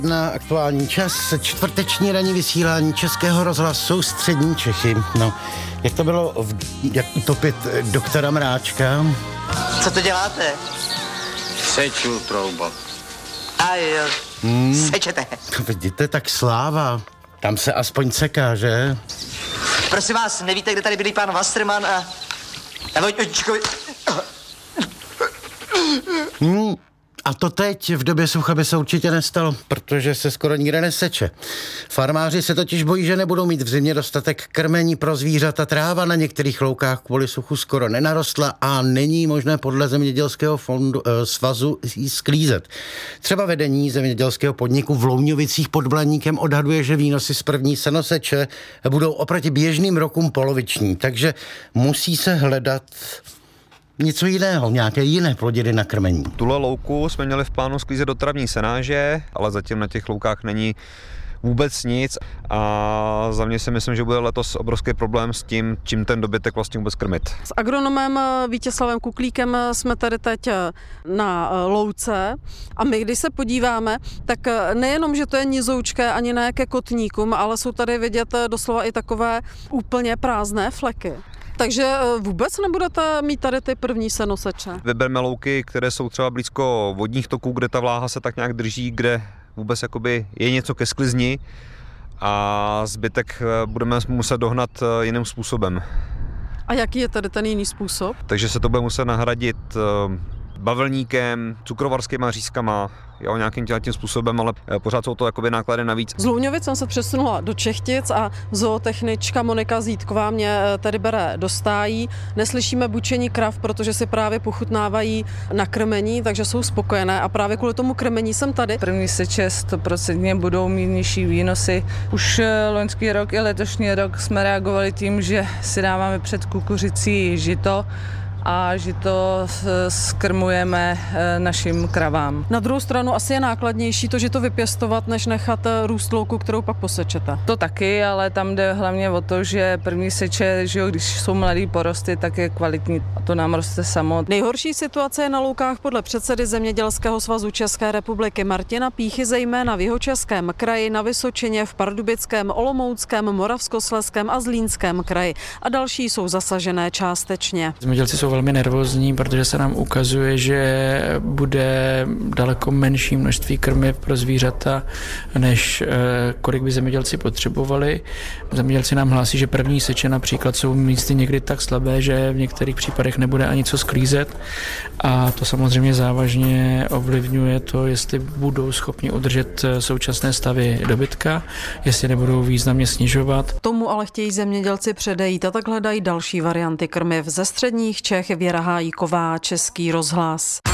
Na Aktuální čas, čtvrteční ranní vysílání Českého rozhlasu Střední Čechy. No, jak to bylo, jak utopit doktora Mráčka? Co to děláte? Seču troubo. A jo, sečete. Vidíte, tak sláva. Tam se aspoň seká, že? Prosím vás, nevíte, kde tady byli pan Wasserman a Vojtěčkovi? A to teď v době sucha by se určitě nestalo, protože se skoro nikde neseče. Farmáři se totiž bojí, že nebudou mít v zimě dostatek krmení pro zvířata. Tráva na některých loukách kvůli suchu skoro nenarostla a není možné podle zemědělského svazu jí sklízet. Třeba vedení zemědělského podniku v Louňovicích pod Blaníkem odhaduje, že výnosy z první senoseče budou oproti běžným rokům poloviční, takže musí se hledat něco jiného, nějaké jiné plodiny na krmení. Tuhle louku jsme měli v plánu sklízet do travní senáže, ale zatím na těch loukách není vůbec nic a za mě si myslím, že bude letos obrovský problém s tím, čím ten dobytek vlastně vůbec krmit. S agronomem Vítězslavem Kuklíkem jsme tady teď na louce a my, když se podíváme, tak nejenom, že to je nizoučké ani ne ke kotníkům, ale jsou tady vidět doslova i takové úplně prázdné fleky. Takže vůbec nebudete mít tady ty první senoseče? Vybereme louky, které jsou třeba blízko vodních toků, kde ta vláha se tak nějak drží, kde vůbec jakoby je něco ke sklizni a zbytek budeme muset dohnat jiným způsobem. A jaký je tady ten jiný způsob? Takže se to bude muset nahradit bavlníkem, cukrovarskýma řízkama, jo, nějakým tím způsobem, ale pořád jsou to jakoby náklady navíc. Z Louňovic jsem se přesunula do Čechtic a zootechnička Monika Zítková mě tady bere do stájí. Neslyšíme bučení krav, protože si právě pochutnávají na krmení, takže jsou spokojené a právě kvůli tomu krmení jsem tady. První seče 100% budou mít nižší výnosy. Už loňský rok i letošní rok jsme reagovali tím, že si dáváme před kukuřicí žito a žito skrmujeme našim kravám. Na druhou stranu asi je nákladnější to, že to vypěstovat, než nechat růst louku, kterou pak posečete. To taky, ale tam jde hlavně o to, že první seče, že jo, když jsou mladý porosty, tak je kvalitní a to nám roste samo. Nejhorší situace je na loukách podle předsedy Zemědělského svazu České republiky Martina Píchy, zejména v Jihočeském kraji, na Vysočině, v Pardubickém, Olomouckém, Moravskoslezském a Zlínském kraji. A další jsou zasažené částečně. Zemědělci jsou velmi nervózní, protože se nám ukazuje, že bude daleko menší množství krmiv pro zvířata, než kolik by zemědělci potřebovali. Zemědělci nám hlásí, že první seče například jsou místy někdy tak slabé, že v některých případech nebude ani co sklízet a to samozřejmě závažně ovlivňuje to, jestli budou schopni udržet současné stavy dobytka, jestli nebudou významně snižovat. Tomu ale chtějí zemědělci předejít a tak hledají další varianty krmiv ze středních Čech. Věra Hájíková, Český rozhlas.